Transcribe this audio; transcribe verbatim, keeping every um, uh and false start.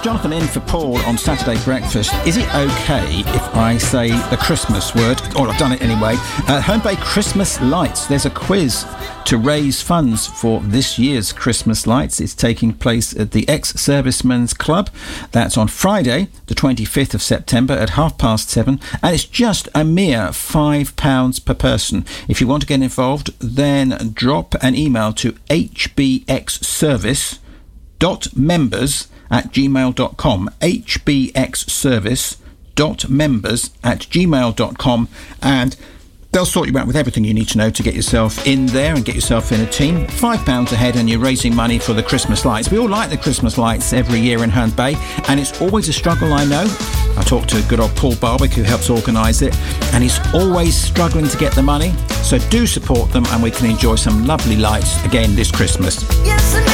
Jonathan in for Paul on Saturday Breakfast. Is it okay if I say the Christmas word? Or I've done it anyway. Uh, Home Bay Christmas Lights. There's a quiz to raise funds for this year's Christmas Lights. It's taking place at the Ex-Servicemen's Club. That's on Friday, the twenty-fifth of September at half past seven. And it's just a mere five pounds per person. If you want to get involved, then drop an email to h b x service dot members at gmail dot com, h b x service dot members at gmail dot com, and they'll sort you out with everything you need to know to get yourself in there and get yourself in a team. Five pounds a head, and you're raising money for the Christmas lights. We all like the Christmas lights every year in Herne Bay, and it's always a struggle, I know. I talked to good old Paul Barwick, who helps organise it, and he's always struggling to get the money. So do support them, and we can enjoy some lovely lights again this Christmas. Yes,